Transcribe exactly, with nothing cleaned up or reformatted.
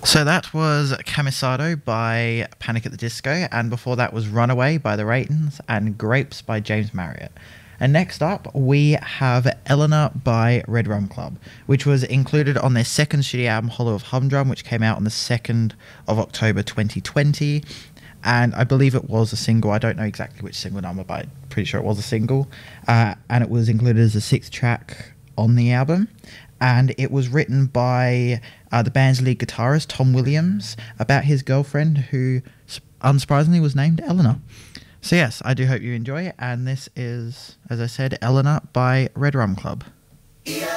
So that was Camisado by Panic at the Disco, and before that was Runaway by The Ratons and Grapes by James Marriott. And next up, we have Eleanor by Red Rum Club, which was included on their second studio album, Hollow of Humdrum, which came out on the second of October twenty twenty. And I believe it was a single. I don't know exactly which single number, but I'm pretty sure it was a single. Uh, and it was included as a sixth track on the album. And it was written by uh, the band's lead guitarist, Tom Williams, about his girlfriend who, unsurprisingly, was named Eleanor. So yes, I do hope you enjoy it. And this is, as I said, Eleanor by Red Rum Club.